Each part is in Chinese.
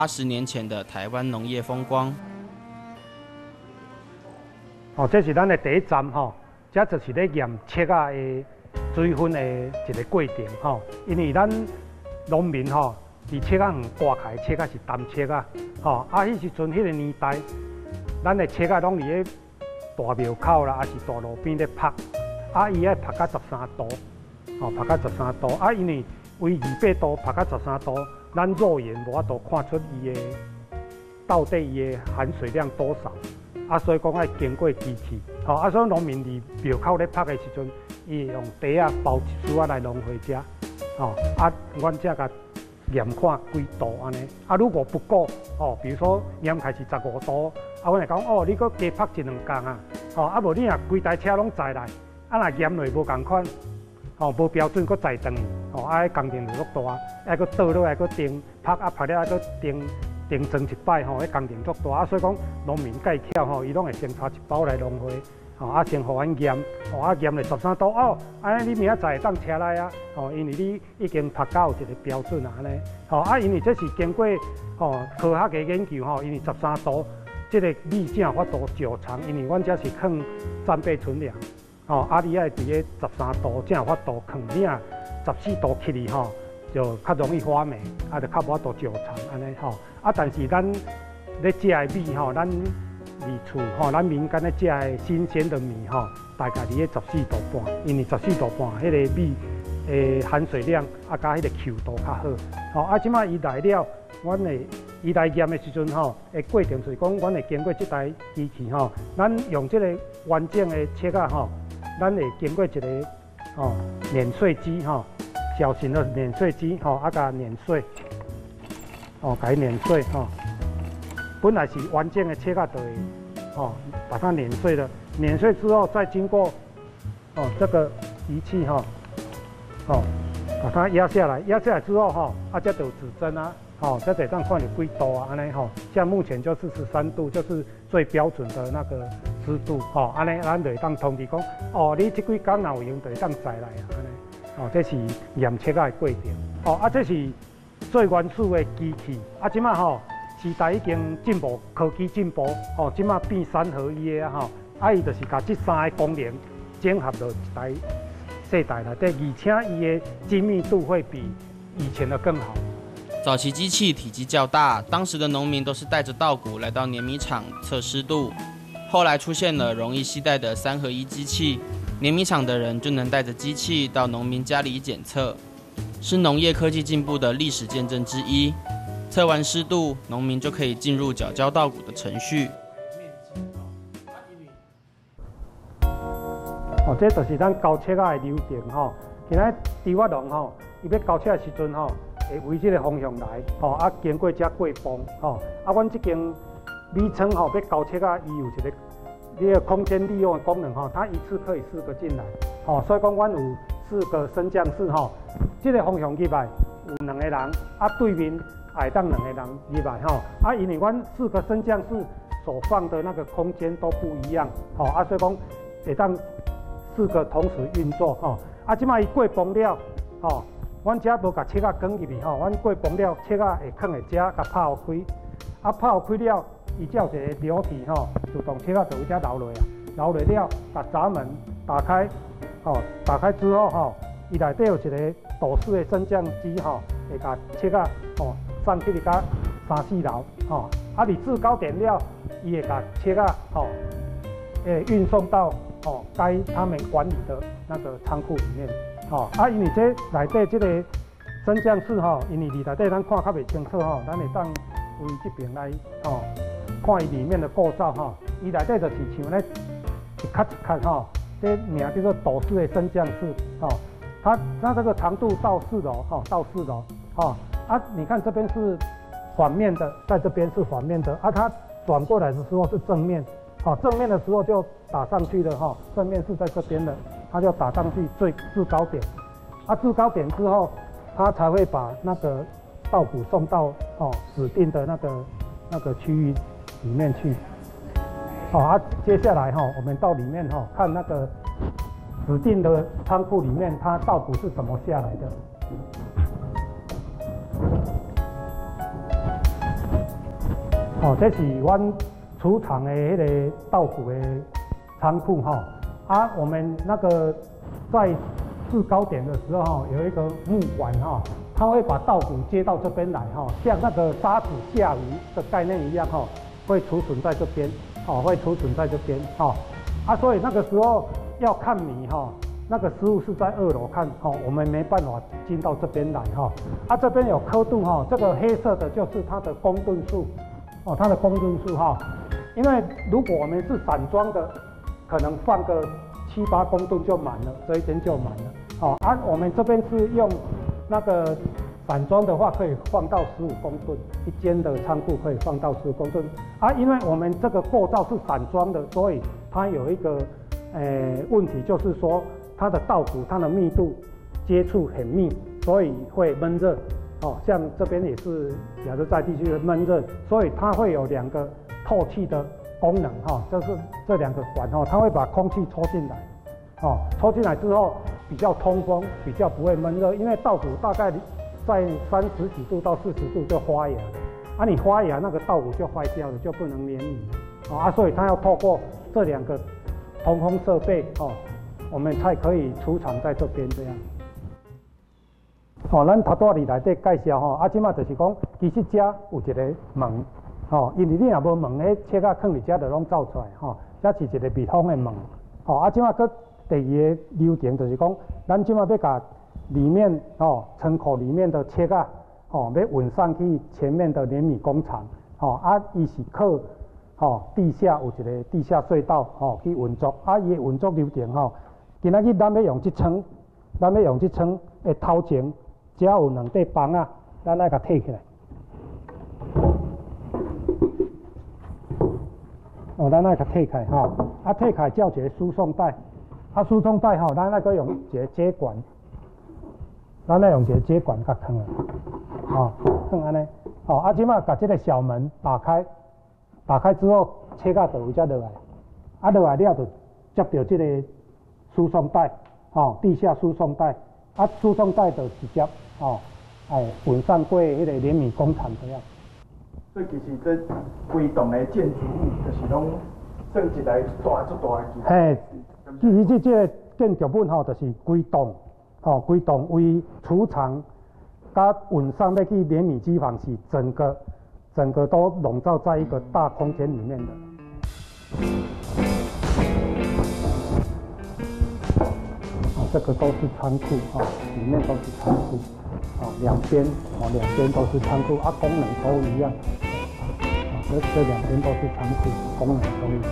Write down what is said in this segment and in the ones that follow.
80年前的台湾农业风光。 这是咱的第一站这就是咧验切的水分的一个过程因为咱农民伫切远刮开切是单切迄时阵迄个年代，咱的切拢伫咧大庙口啦，还是大路边咧拍，伊爱拍到13度，拍到13度，因为为28度拍到13度，咱肉眼无法度看出伊的到底伊的含水量多少，所以讲爱经过机器，所以农民伫庙口咧拍的时阵，伊用袋包一束来弄回家，阮才甲验看几度安尼，如果不够比如说验开是15度，阮会讲你搁加拍1、2工无你若规台车拢载来，若验落无共款，无标准搁载转去，爱工程就足大，爱搁倒落来搁定拍拍了搁定装一摆迄工程足大，所以讲农民介巧伊拢会先带一包来农会。先互阮验，验了13度安尼你明仔载会当车来因为你已经拍到有一个标准安尼，因为这是经过科学的研究因为13度这个米才有法度久藏，因为阮这是放战备存粮，你爱伫咧13度才有法度放领14度起哩就较容易发霉，就较无法度久藏安尼但是咱咧食的米咱米厝咱民间咧食的新鲜的米大概伫咧14度半，因为14度半迄个米的含水量甲迄个 Q 度较好。即摆伊来了，阮会伊来验的时阵的过程就是讲，阮会经过这台机器咱用这个完整的切咱会经过一个碾碎机小型的碾碎机甲碾碎甲伊碾碎本来是完整的切就会把它碾碎了，碾碎之后再经过这个仪器把它压下来，压下来之后这就有指针这得当看你几度安尼像目前就是13度，就是最标准的那个湿度安尼咱就会当通知讲你这几工若有用，就会当载来安尼这是验切的过程这是最原始的机器即摆时代已经进步，科技进步即摆变3合1的伊就是甲这3个功能整合到一台世代内底，而且伊的精密度会比以前的更好。 早期机器体积较大，当时的农民都是带着稻谷来到碾米厂测湿度。后来出现了容易携带的3合1机器，碾米厂的人就能带着机器到农民家里检测，是农业科技进步的历史见证之一。测完湿度，农民就可以进入缴交稻谷的程序。 这就是咱交切的流程今仔猪仔农伊要交切的时阵会为这个方向来经过这过磅阮这间米仓要交切伊有一个这个空间利用的功能它一次可以4个进来所以讲阮有4个升降室这个方向入来有2个人对面也当2个人入来因为阮4个升降室所放的那个空间都不一样所以讲会当4个同时运作即摆伊过磅了阮遮无甲切放入去阮过磅了切会放在遮甲拍开拍开了伊才有一个流体自动切就有遮流落流落了把闸门打开打开之后伊内底有一个斗式的升降机会甲切上去甲3、4楼你制高点了伊会甲切运送到该他们管理的那个仓库里面因为这内底这个升降室因为里内底咱看较袂清楚咱会当为这边来看伊里面的构造伊内底就是像咧一卡一卡这名叫做斗式的升降室它这个长度到4楼到4楼你看这边是反面的，在这边是反面的它转过来的时候是正面正面的时候就打上去了正面是在这边的，它就打上去制高点制高点之后它才会把那个稻谷送到指定的那个区域里面去接下来我们到里面看那个指定的仓库里面它稻谷是怎么下来的哦，这是阮储藏的迄个稻谷的仓库哈。啊，我们那个在制高点的时候有一个木管哈，它会把稻谷接到这边来哈，像那个沙子下鱼的概念一样哈，会储存在这边，哦，会储存在这边哈。啊，所以那个时候要看米哈，那个师傅是在2楼看哈，我们没办法进到这边来哈。啊，这边有刻度哈，这个黑色的就是它的公吨数，哦，它的公吨数哈。因为如果我们是散装的，可能放个7、8公吨就满了，这一间就满了。哦，啊，我们这边是用那个散装的话，可以放到15公吨，一间的仓库可以放到15公吨。啊，因为我们这个构造是散装的，所以它有一个问题，就是说它的稻谷它的密度接触很密，所以会闷热。哦，像这边也是亚热带地区的闷热，所以它会有2个透气的功能哈，就是这2个管哈，它会把空气抽进来，哦，抽进来之后比较通风，比较不会闷热，因为稻谷大概在30几度到40度就发芽了，啊，你发芽那个稻谷就坏掉了，就不能连米了，啊，所以它要透过这2个通风设备哦，我们才可以储藏在这边这样。哦，咱头拄里内底介绍吼，啊，即马就是讲，其实遮有一个门，吼，因为你若无门，迄切仔放伫遮就拢走出来，吼，遮是一个密封的门，吼，啊，即马搁第2个流程就是讲，咱即马要甲里面哦，仓库里面的切仔，哦，要运上去前面的碾米工厂，吼，啊，伊是靠吼地下有一个地下隧道，吼去运作，啊，伊的运作流程吼，今仔日咱要用这仓的头前。只要有2块棒啊，咱来甲摕起来。哦，咱来甲摕起来吼，啊摕起来叫一个输送带，啊输送带吼，咱来个用一个接管，咱来用一个接管甲放啊，哦，放安尼，哦，啊即马甲这个小门打开，打开之后，车架就有才落来，啊落来了就接到这个输送带，哦，地下输送带，啊输送带就直接。哦，运上过迄个碾米工厂这样。 所以其实这规栋的建筑物，就是拢算一台大足大的建筑。 嘿，其实这个建筑物吼，就是规栋，吼规栋为储藏，甲运上要去碾米机房是整个都笼罩在一个大空间里面的。哦，这个都是仓库，哦，里面都是仓库。哦，两边都是仓库，啊，功能都一样。这2边都是仓库，功能都一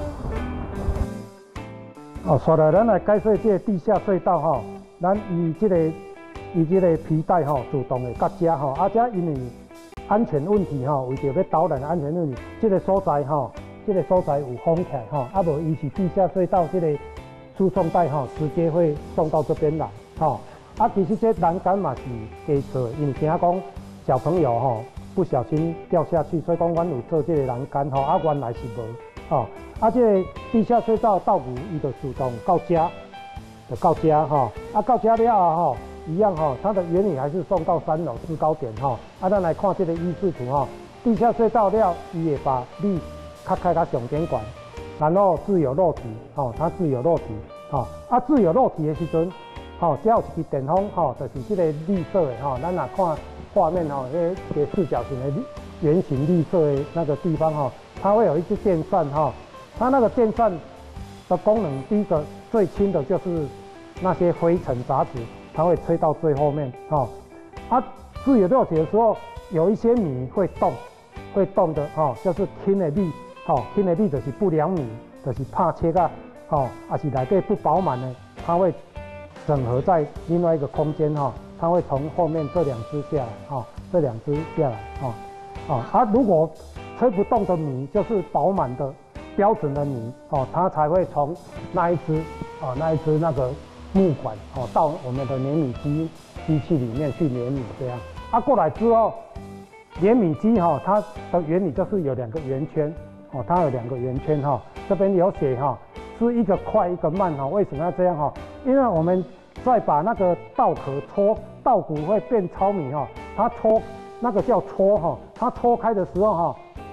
样。哦，刷来咱来解说这个地下隧道吼，咱伊这个皮带吼自动会到遮吼，啊遮因为安全问题吼，为着要导览安全问题，这个所在吼，这个所在有封起来吼，啊无伊是地下隧道这个输送带吼，直接会送到这边来吼。啊，其实这栏杆嘛是加做，因为惊讲小朋友吼不小心掉下去，所以讲阮有做这个栏杆吼，啊原来是无吼，啊这个地下隧道稻谷伊就自动到家，就到家吼，啊到家了吼，一样吼，它的原理还是送到3楼制高点吼，啊咱来看这个议事图吼，地下隧道了，伊会把米卡开到上顶管，然后自由落体吼，它自由落体吼，啊自由落体的时阵。哦，只要有一支电风，吼，就是这个绿色的吼，咱若看画面吼，一个四角形的圆形绿色的那个地方吼，它会有一支电扇哈，它那个电扇的功能，第一个最轻的就是那些灰尘杂质，它会吹到最后面哈。啊，自由落体的时候，有一些米会动的哈，就是轻的米，吼，轻的米就是不良米，就是怕切啊，吼，还是内底不饱满的，它会。整合在另外一个空间哈，它会从后面这2只下来哈，这2只下来哈，它如果吹不动的米就是饱满的标准的米哦，它才会从那一只那个木管哦到我们的碾米机器里面去碾米这样。它过来之后，碾米机哈，它的原理就是有2个圆圈哦，它有2个圆圈哈，这边有写哈。是一个快一个慢哈，为什么要这样哈？因为我们再把那个稻壳搓，稻谷会变糙米哈，它搓那个叫搓哈，它搓开的时候哈，